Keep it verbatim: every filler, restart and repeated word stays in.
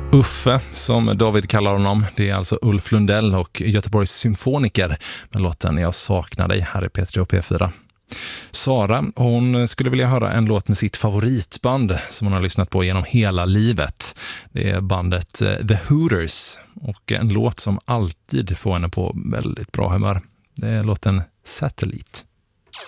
Uffe, som David kallar honom, det är alltså Ulf Lundell och Göteborgs symfoniker med låten Jag saknar dig här i P tre och P fyra. Sara, hon skulle vilja höra en låt med sitt favoritband som hon har lyssnat på genom hela livet. Det är bandet The Hooters och en låt som alltid får henne på väldigt bra humör. Det är låten Satellite.